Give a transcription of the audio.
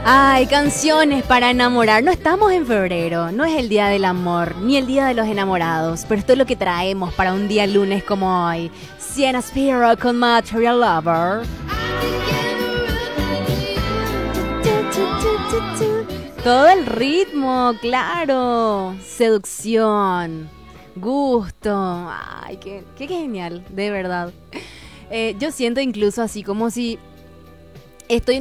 Ay, canciones para enamorar. No estamos en febrero, no es el día del amor, ni el día de los enamorados, pero esto es lo que traemos para un día lunes como hoy. Sienna Spiro con Material Lover. Todo el ritmo, claro. Seducción, gusto. Ay, qué genial, de verdad. Yo siento incluso así como si estoy